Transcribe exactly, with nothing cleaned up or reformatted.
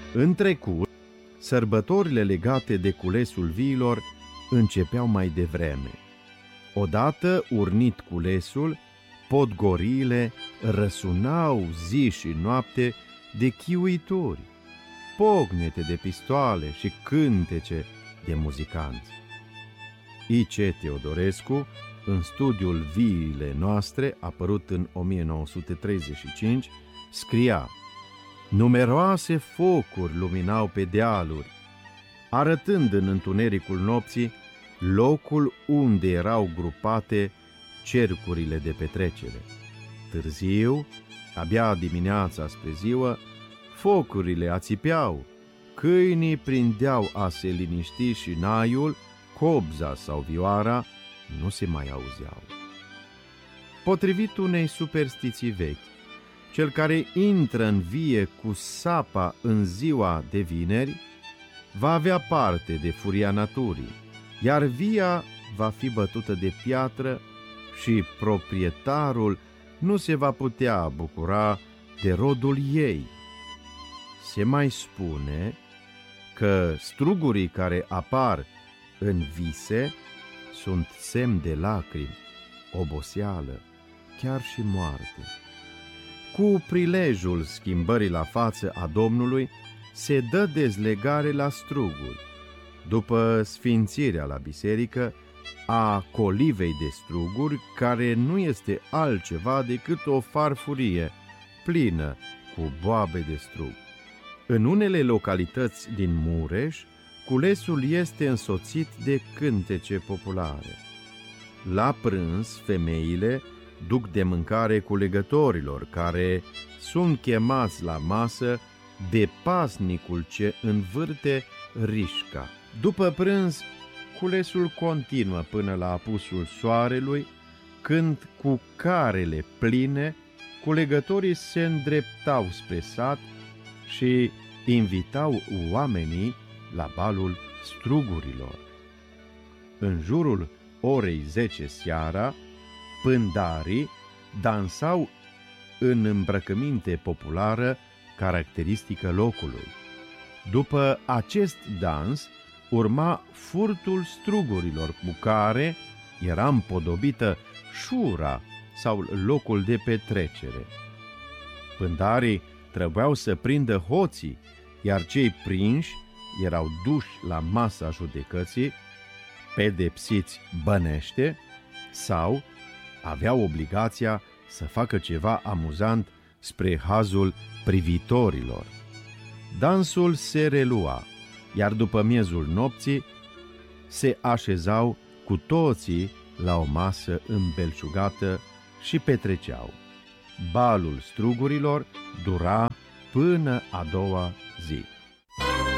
În trecut, sărbătorile legate de culesul viilor începeau mai devreme. Odată urnit culesul, podgoriile răsunau zi și noapte de chiuituri, pocnete de pistoale și cântece de muzicanți. I C. Teodorescu, în studiul Viile noastre, apărut în o mie nouă sute treizeci și cinci, scria: numeroase focuri luminau pe dealuri, arătând în întunericul nopții locul unde erau grupate cercurile de petrecere. Târziu, abia dimineața spre ziua, focurile ațipeau, câinii prindeau a se liniști și naiul, cobza sau vioara nu se mai auzeau. Potrivit unei superstiții vechi, cel care intră în vie cu sapa în ziua de vineri va avea parte de furia naturii, iar via va fi bătută de piatră și proprietarul nu se va putea bucura de rodul ei. Se mai spune că strugurii care apar în vise sunt semn de lacrimi, oboseală, chiar și moarte. Cu prilejul schimbării la față a Domnului se dă dezlegare la struguri, după sfințirea la biserică a colivei de struguri, care nu este altceva decât o farfurie plină cu boabe de strug. În unele localități din Mureș, culesul este însoțit de cântece populare. La prânz, femeile duc de mâncare culegătorilor, care sunt chemați la masă de pasnicul ce învârte rișca. După prânz, culesul continuă până la apusul soarelui, când cu carele pline, culegătorii se îndreptau spre sat și invitau oamenii la balul strugurilor. În jurul orei zece seara, pândarii dansau în îmbrăcăminte populară caracteristică locului. După acest dans urma furtul strugurilor, cu care era împodobită șura sau locul de petrecere. Pândarii trebuiau să prindă hoții, iar cei prinși erau duși la masa judecății, pedepsiți bănește sau aveau obligația să facă ceva amuzant spre hazul privitorilor. Dansul se relua, iar după miezul nopții se așezau cu toții la o masă îmbelșugată și petreceau. Balul strugurilor dura până a doua zi.